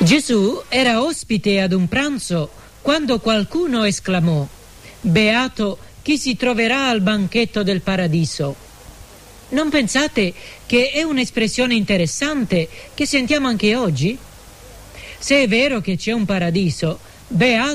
Gesù era ospite ad un pranzo quando qualcuno esclamò: «Beato chi si troverà al banchetto del paradiso». Non pensate che è un'espressione interessante che sentiamo anche oggi? Se è vero che c'è un paradiso, beato